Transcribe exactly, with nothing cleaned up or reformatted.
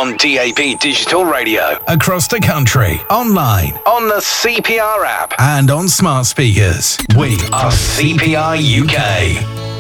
on D A B Digital Radio. Across the country, online, on the C P R app, and on smart speakers. We are C P R U K.